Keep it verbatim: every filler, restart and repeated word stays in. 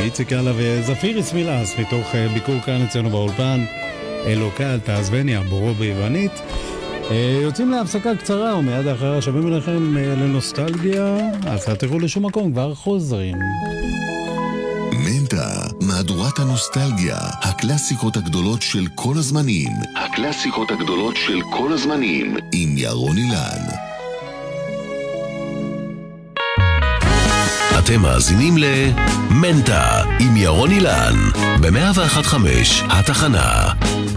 איציק אללה וזפיר אסמילס מתוך ביקור כאן אצלנו באולפן אלוקה אל תעזבני, הבורו ביוונית. יוצאים להפסקה קצרה ומיד אחר שווים לכם לנוסטלגיה, אז תראו לשום מקום, כבר חוזרים. מנטה, מהדורת הנוסטלגיה, הקלאסיקות הגדולות של כל הזמנים. הקלאסיקות הגדולות של כל הזמנים, עם ירון אילן. אתם מאזינים למנטה עם ירון אילן ב-מאה ואחת נקודה חמש התחנה.